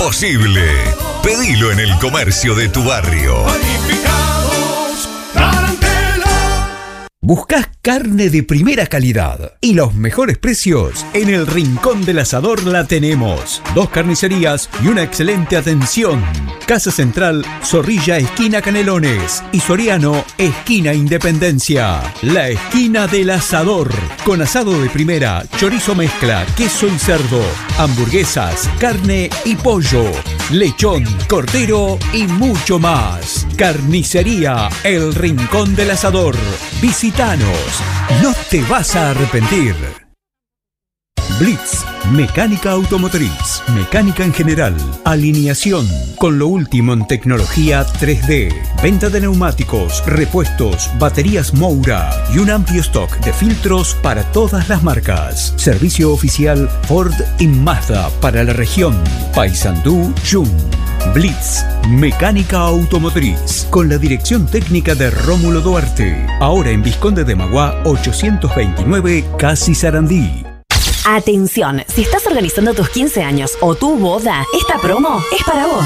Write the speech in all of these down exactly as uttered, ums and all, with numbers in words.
Posible. Pedilo en el comercio de tu barrio. ¿Buscás carne de primera calidad y los mejores precios? En el Rincón del Asador la tenemos. Dos carnicerías y una excelente atención. Casa Central, Zorrilla, esquina Canelones. Y Soriano, esquina Independencia. La esquina del Asador. Con asado de primera, chorizo mezcla, queso y cerdo, hamburguesas, carne y pollo, lechón, cordero y mucho más. Carnicería El Rincón del Asador. Visítanos, no te vas a arrepentir. Blitz, mecánica automotriz, mecánica en general, alineación, con lo último en tecnología tres D, venta de neumáticos, repuestos, baterías Moura y un amplio stock de filtros para todas las marcas. Servicio oficial Ford y Mazda para la región, Paysandú, Yum. Blitz, mecánica automotriz, con la dirección técnica de Rómulo Duarte. Ahora en Vizconde de Maguá ochocientos veintinueve, Casi Sarandí. Atención, si estás organizando tus quince años o tu boda, esta promo es para vos.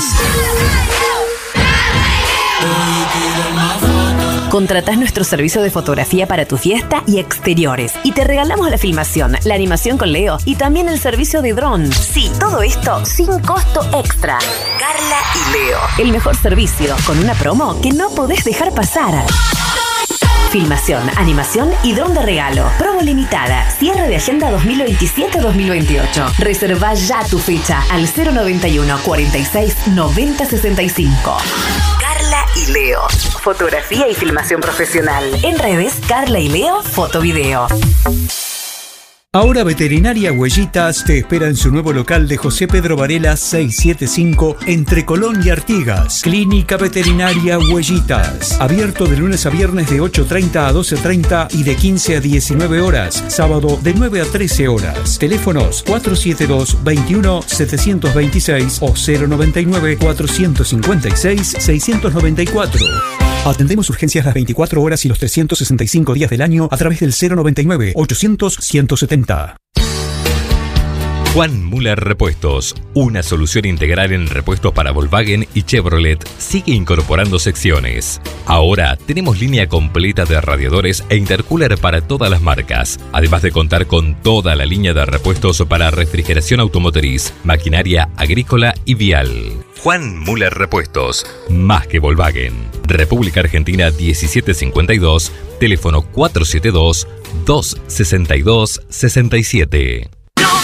Contratás nuestro servicio de fotografía para tu fiesta y exteriores y te regalamos la filmación, la animación con Leo y también el servicio de dron. Sí, todo esto sin costo extra. Carla y Leo. El mejor servicio con una promo que no podés dejar pasar. Filmación, animación y dron de regalo. Promo limitada. Cierre de agenda dos mil veintisiete dos mil veintiocho. Reserva ya tu fecha al cero noventa y uno, cuarenta y seis, noventa, sesenta y cinco. Carla y Leo. Fotografía y filmación profesional. En redes, Carla y Leo, foto video. Ahora Veterinaria Huellitas te espera en su nuevo local de José Pedro Varela seiscientos setenta y cinco entre Colón y Artigas. Clínica Veterinaria Huellitas. Abierto de lunes a viernes de ocho treinta a doce treinta y de quince a diecinueve horas. Sábado de nueve a trece horas. Teléfonos cuatro siete dos, veintiuno, setecientos veintiséis o cero noventa y nueve, cuatrocientos cincuenta y seis, seiscientos noventa y cuatro. Atendemos urgencias las veinticuatro horas y los trescientos sesenta y cinco días del año a través del cero noventa y nueve, ochocientos, ciento setenta. Juan Müller Repuestos, una solución integral en repuestos para Volkswagen y Chevrolet, sigue incorporando secciones. Ahora tenemos línea completa de radiadores e intercooler para todas las marcas, además de contar con toda la línea de repuestos para refrigeración automotriz, maquinaria agrícola y vial. Juan Müller Repuestos, más que Volkswagen. República Argentina diecisiete cincuenta y dos, teléfono cuatro siete dos, dos seis dos, seis siete.